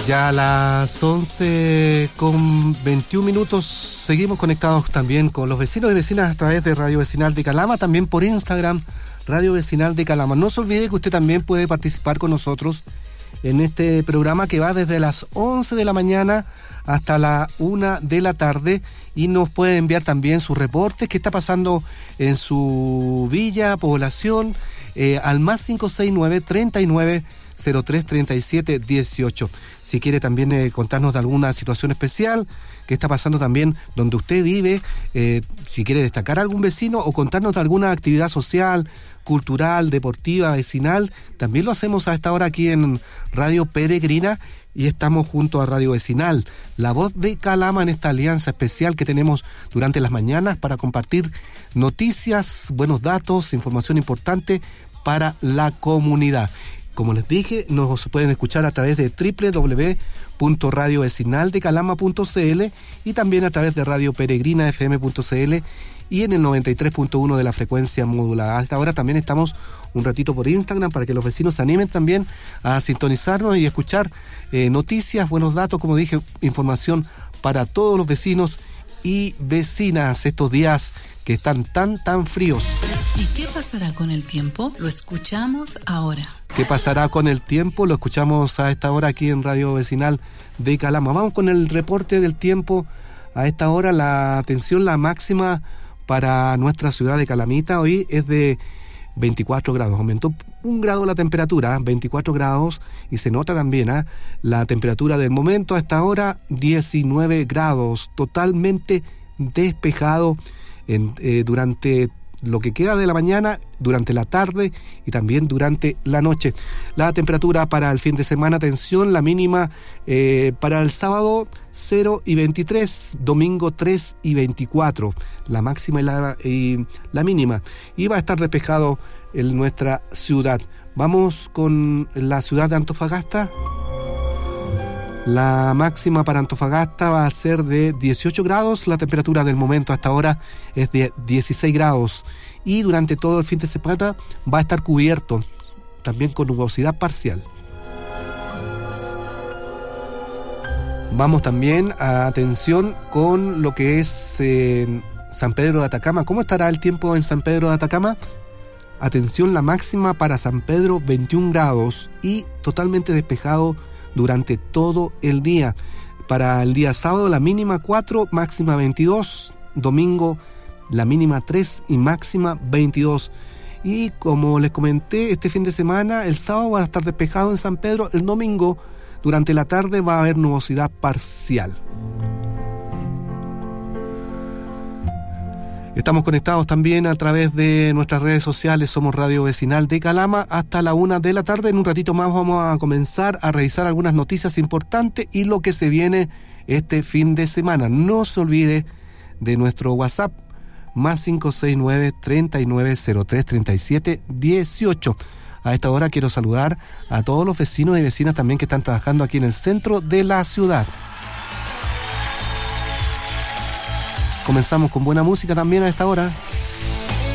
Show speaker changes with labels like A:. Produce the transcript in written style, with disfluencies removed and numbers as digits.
A: Ya a las 11:21 seguimos conectados también con los vecinos y vecinas a través de Radio Vecinal de Calama, también por Instagram, Radio Vecinal de Calama. No se olvide que usted también puede participar con nosotros en este programa que va desde las 11 de la mañana hasta la 1 de la tarde y nos puede enviar también sus reportes, qué está pasando en su villa, población, al más 569-3903-3718. Si quiere también contarnos de alguna situación especial que está pasando también donde usted vive, si quiere destacar a algún vecino o contarnos de alguna actividad social, cultural, deportiva, vecinal, también lo hacemos a esta hora aquí en Radio Peregrina y estamos junto a Radio Vecinal, la voz de Calama en esta alianza especial que tenemos durante las mañanas para compartir noticias, buenos datos, información importante para la comunidad. Como les dije, nos pueden escuchar a través de www.radiovecinaldecalama.cl y también a través de Radio Peregrina FM.cl y en el 93.1 de la frecuencia modulada. Hasta ahora también estamos un ratito por Instagram para que los vecinos se animen también a sintonizarnos y escuchar noticias, buenos datos, como dije, información para todos los vecinos y vecinas estos días que están tan fríos.
B: ¿Y qué pasará con el tiempo? Lo escuchamos ahora.
A: ¿Qué pasará con el tiempo? Lo escuchamos a esta hora aquí en Radio Vecinal de Calama. Vamos con el reporte del tiempo. A esta hora la máxima para nuestra ciudad de Calamita hoy es de 24 grados. Aumentó 1 grado la temperatura, 24 grados, y se nota también la temperatura del momento a esta hora, 19 grados, totalmente despejado durante lo que queda de la mañana, durante la tarde y también durante la noche. La temperatura para el fin de semana, atención, la mínima para el sábado 0 y 23, domingo 3 y 24, la máxima y la mínima. Y va a estar despejado en nuestra ciudad. Vamos con la ciudad de Antofagasta. La máxima para Antofagasta va a ser de 18 grados, la temperatura del momento hasta ahora es de 16 grados y durante todo el fin de semana va a estar cubierto, también con nubosidad parcial. Vamos también atención con lo que es San Pedro de Atacama. ¿Cómo estará el tiempo en San Pedro de Atacama? Atención, la máxima para San Pedro 21 grados y totalmente despejado durante todo el día. Para el día sábado la mínima 4, máxima 22, domingo la mínima 3 y máxima 22. Y como les comenté, este fin de semana, el sábado va a estar despejado en San Pedro, el domingo durante la tarde va a haber nubosidad parcial. Estamos conectados también a través de nuestras redes sociales, somos Radio Vecinal de Calama, hasta la 1 de la tarde. En un ratito más vamos a comenzar a revisar algunas noticias importantes y lo que se viene este fin de semana. No se olvide de nuestro WhatsApp, más 569-3903-3718. A esta hora quiero saludar a todos los vecinos y vecinas también que están trabajando aquí en el centro de la ciudad. Comenzamos con buena música también a esta hora.